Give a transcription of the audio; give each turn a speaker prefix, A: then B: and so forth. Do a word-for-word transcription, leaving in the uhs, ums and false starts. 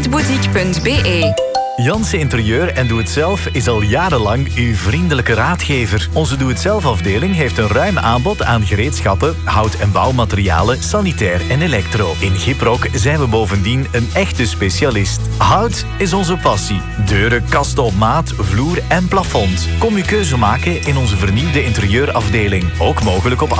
A: houtboutique punt b e.
B: Jansen Interieur en Doe Het Zelf is al jarenlang uw vriendelijke raadgever. Onze Doe Het Zelf afdeling heeft een ruim aanbod aan gereedschappen, hout- en bouwmaterialen, sanitair en elektro. In Gyproc zijn we bovendien een echte specialist. Hout is onze passie. Deuren, kasten op maat, vloer en plafond. Kom uw keuze maken in onze vernieuwde interieurafdeling. Ook mogelijk op